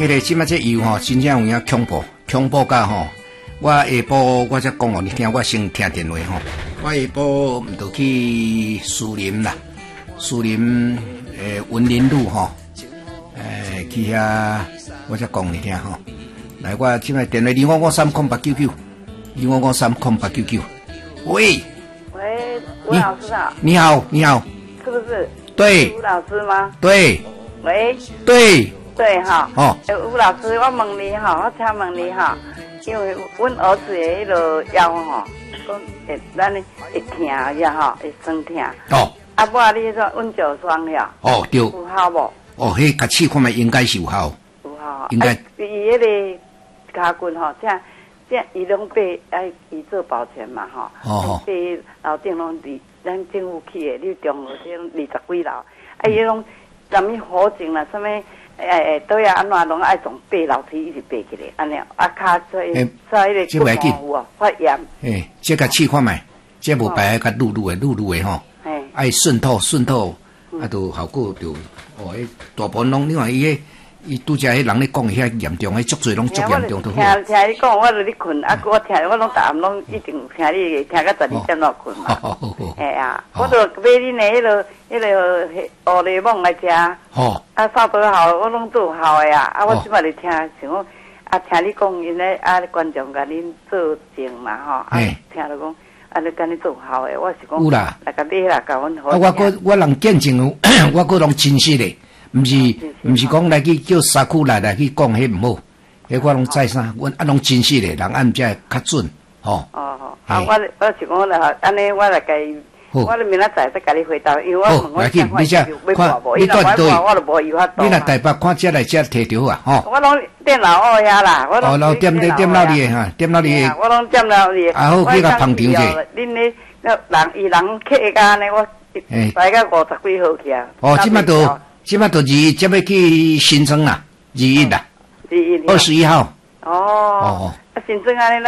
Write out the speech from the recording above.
迄个即摆这油吼，真正有影恐怖甲吼。我下晡我才讲哦，你听我先听电话吼。我下晡就去树林啦，树林文林路吼，去遐我才讲你听吼。来，我即摆电话2553899，2553899。喂， 吴老师啊。 你好，你好。 是不是？ 对。 吴老师吗？ 对。 喂。 对。 对哈。 哦。 吴老师，我问你哈，我请问你哈。因为阮儿子的迄落腰吼，讲会咱会疼呀吼，会酸疼。 哦。 啊，我你说温酒霜了。 哦，对。 有效无？ 哦，迄甲试看觅应该是有效。 有效。 应该。 伊迄个骹骨吼，这伊拢被伊做保全嘛吼。 哦。 被楼顶拢咱政府起的，你中楼这20几楼，伊拢什么火警啦，什么。都要安怎拢爱从爬楼梯一直爬起来，安尼啊，骹所以迄个骨有啊发炎。 这个试看觅，这无白甲露的吼，爱渗透，啊，都效果就迄大部分拢，你看伊拄则迄人咧讲遐严重，足侪拢足严重都好。 听你讲，我就咧困，啊，我听我拢逐暗拢一定听你听到12点落困嘛。啊，我就买恁的迄个乌雷蒙来食。啊，啥都好，我拢做好的啊！啊，我即摆咧听，想讲啊，听你讲因咧啊，观众甲恁做证嘛吼，啊，听着讲啊，你甲你做好的，我是讲有啦， 来甲买啦，甲阮好。 啊，我人见证有，我个拢真实的，毋是讲来去叫沙库来去讲迄毋好，迄我拢再三，阮啊拢真实的，人按才较准，吼。 哦，啊，我是讲啦，安尼我来甲伊。我明仔载再甲你回答，因为我问我想看要无，伊若我就无有法度。 你若台北看这来这摕着啊，吼。 我拢电脑学遐啦，我拢。 哦，点哪里的哈？点哪里的？ 我拢点哪里的。 啊好，去甲捧场者。 恁咧，人客家呢，我大概50几号去啊。 哦，即摆都接要去新庄啦，21啦，21号。哦。啊， 新庄安尼。